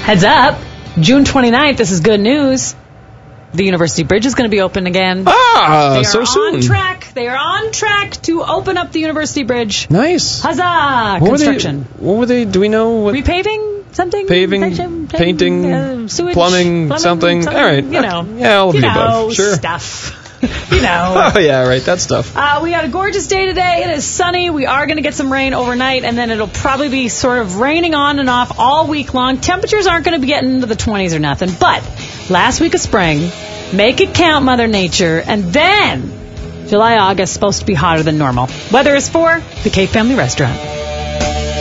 Heads up, June 29th, this is good news. The University Bridge is going to be open again. So soon. On track. They are on track to open up the University Bridge. Nice. Huzzah! Construction. What were they? Do we know what? Repaving? Something? Paving, painting, sewage, plumbing, something. All right. You know. Yeah, all of the above. Sure. Stuff. You know. Oh, yeah, right. That stuff. We got a gorgeous day today. It is sunny. We are going to get some rain overnight, and then it'll probably be sort of raining on and off all week long. Temperatures aren't going to be getting into the 20s or nothing, but last week of spring, make it count, Mother Nature, and then July, August, supposed to be hotter than normal. Weather is for the Cape Family Restaurant.